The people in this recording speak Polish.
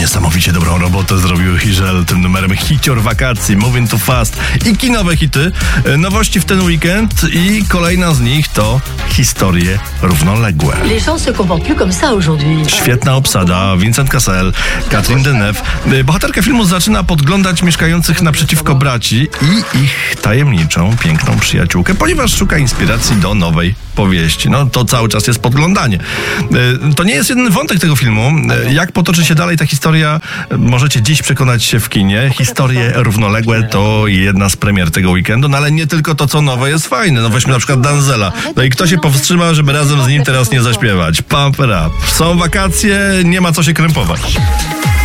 Niesamowicie dobrą robotę zrobił Hiżel tym numerem Hicior Wakacji, Moving Too Fast i kinowe hity. Nowości w ten weekend i kolejna z nich to Historie równoległe. Les gens se comportent plus comme ça aujourd'hui. Świetna obsada, Vincent Cassel, Catherine Deneuve. Bohaterka filmu zaczyna podglądać mieszkających naprzeciwko braci i ich tajemniczą, piękną przyjaciółkę, ponieważ szuka inspiracji do nowej powieści. No to cały czas jest podglądanie. To nie jest jedyny wątek tego filmu. Jak potoczy się dalej ta historia, możecie dziś przekonać się w kinie. Historie równoległe to jedna z premier tego weekendu, no ale nie tylko to, co nowe jest fajne. No weźmy na przykład Danzela. No i kto się powstrzyma, żeby razem z nim teraz nie zaśpiewać? Pump it up. Są wakacje, nie ma co się krępować.